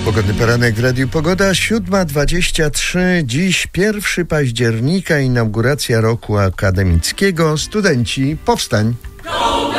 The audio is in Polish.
Pogodny poranek w Radiu Pogoda, 7:23. Dziś 1 października, inauguracja roku akademickiego. Studenci, powstań!